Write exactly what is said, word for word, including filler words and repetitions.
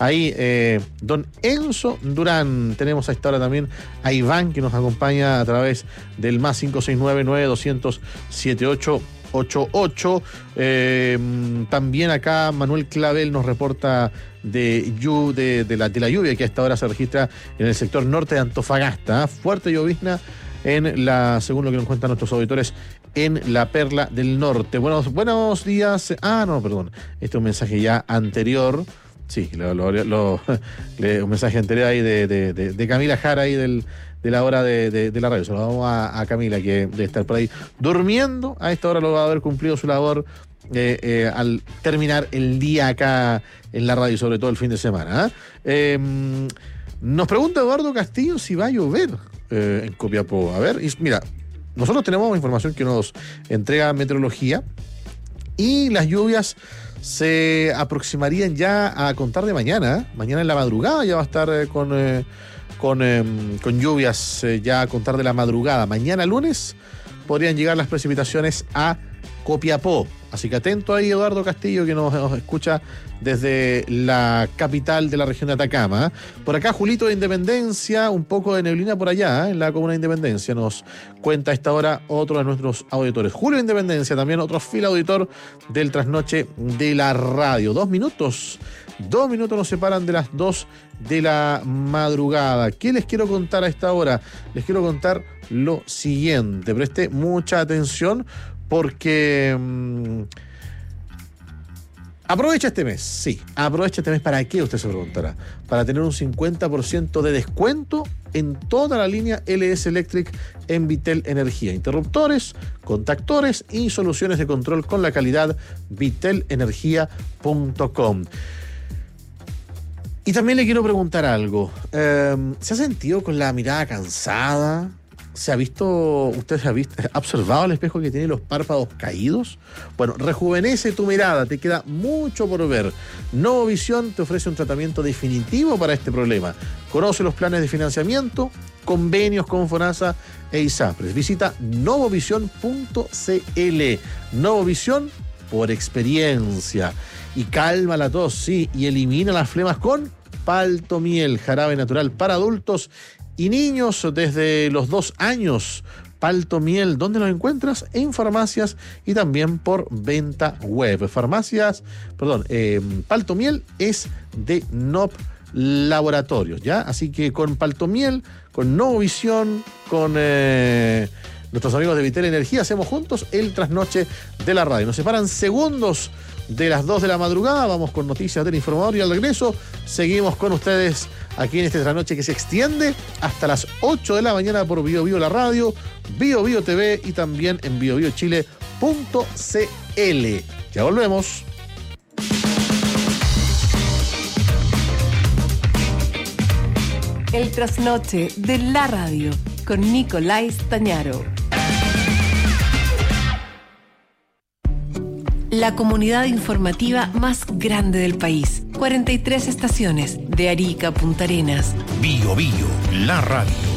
ahí eh, don Enzo Durán. Tenemos a esta hora también a Iván, que nos acompaña a través del más cinco seis nueve, nueve dos cero cero, siete ocho ocho ocho. Eh, también acá Manuel Clavel nos reporta de, llu- de, de, la, de la lluvia que a esta hora se registra en el sector norte de Antofagasta. Fuerte llovizna en la, según lo que nos cuentan nuestros auditores, en la Perla del Norte. Buenos, buenos días. Ah, no, perdón. Este es un mensaje ya anterior. Sí, lo, lo, lo, le, un mensaje anterior ahí de, de, de, de Camila Jara ahí del, de la hora de, de, de la radio. Se lo damos a, a Camila, que debe estar por ahí durmiendo. A esta hora lo va a haber cumplido su labor eh, eh, al terminar el día acá en la radio, sobre todo el fin de semana. ¿eh? Eh, nos pregunta Eduardo Castillo si va a llover eh, en Copiapó. A ver, y mira, nosotros tenemos información que nos entrega Meteorología y las lluvias se aproximarían ya a contar de mañana. Mañana en la madrugada ya va a estar eh, con, eh, con, eh, con lluvias eh, ya a contar de la madrugada. Mañana lunes podrían llegar las precipitaciones a Copiapó. Así que atento ahí, Eduardo Castillo, que nos, nos escucha desde la capital de la región de Atacama. Por acá, Julito de Independencia, un poco de neblina por allá, ¿eh? En la comuna de Independencia, nos cuenta a esta hora otro de nuestros auditores. Julio de Independencia, también otro fiel auditor del trasnoche de la radio. Dos minutos, dos minutos nos separan de las dos de la madrugada. ¿Qué les quiero contar a esta hora? Les quiero contar lo siguiente. Preste mucha atención, porque mmm, aprovecha este mes, sí, aprovecha este mes. ¿Para qué? Usted se preguntará. Para tener un cincuenta por ciento de descuento en toda la línea L S Electric en Vitel Energía. Interruptores, contactores y soluciones de control con la calidad vitel energía punto com. Y también le quiero preguntar algo. Eh, ¿Se ha sentido con la mirada cansada? ¿Se ha visto, usted se ha visto, ha observado el espejo que tiene los párpados caídos? Bueno, rejuvenece tu mirada, te queda mucho por ver. Novovisión te ofrece un tratamiento definitivo para este problema. Conoce los planes de financiamiento, convenios con FONASA e ISAPRES. Visita novovisión punto c l. Novovisión por experiencia. Y calma la tos, sí, y elimina las flemas con Paltomiel, jarabe natural para adultos y niños desde los dos años. Paltomiel, ¿dónde lo encuentras? En farmacias y también por venta web. Farmacias, perdón, eh, Paltomiel es de N O P Laboratorios, ¿ya? Así que con Paltomiel, con Novovisión, con eh, nuestros amigos de Vitel Energía, hacemos juntos el trasnoche de la radio. Nos separan segundos de las dos de la madrugada. Vamos con noticias del informador y al regreso seguimos con ustedes aquí en este trasnoche que se extiende hasta las ocho de la mañana por Bio Bio la radio, Bio Bio T V y también en bio bio chile punto c l. Ya volvemos. El trasnoche de la radio con Nicolás Tañaro. La comunidad informativa más grande del país. cuarenta y tres estaciones, de Arica a Punta Arenas. Bio Bio, la radio.